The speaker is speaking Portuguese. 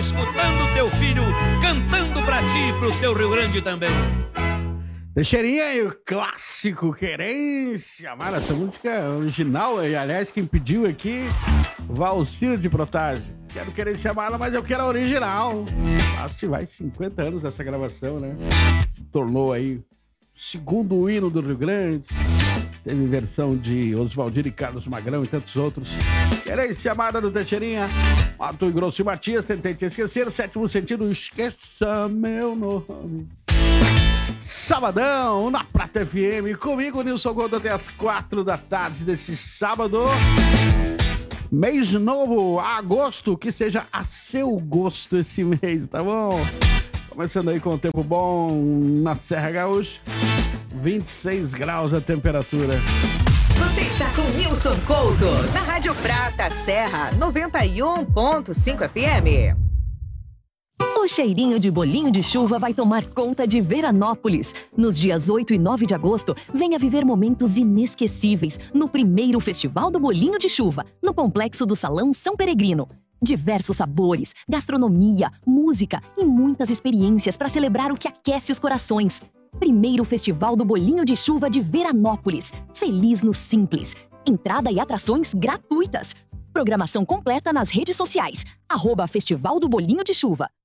escutando teu filho cantando pra ti e pro teu Rio Grande também. Teixeirinha e o clássico Querência Amar. Essa música é original, e aliás, quem pediu aqui, Valcir de Protagem. Quero Querência Amar, mas eu quero a original. Se vai 50 anos dessa gravação, né? Se tornou aí o segundo hino do Rio Grande. Teve versão de Oswaldir e Carlos Magrão e tantos outros. Querência Amada do Teixeirinha. Mato Grosso e Matias, tentei te esquecer. Sétimo sentido, esqueça meu nome. Sabadão, na Prata FM. Comigo, Nilson Couto, até as 4 da tarde desse sábado. Mês novo, agosto, que seja a seu gosto esse mês, tá bom? Começando aí com o tempo bom na Serra Gaúcha. 26 graus a temperatura. Você está com Nilson Couto, na Rádio Prata Serra, 91.5 FM. O cheirinho de bolinho de chuva vai tomar conta de Veranópolis. Nos dias 8 e 9 de agosto, venha viver momentos inesquecíveis no primeiro Festival do Bolinho de Chuva, no Complexo do Salão São Peregrino. Diversos sabores, gastronomia, música e muitas experiências para celebrar o que aquece os corações. Primeiro Festival do Bolinho de Chuva de Veranópolis. Feliz no Simples. Entrada e atrações gratuitas. Programação completa nas redes sociais. @Festival do Bolinho de Chuva.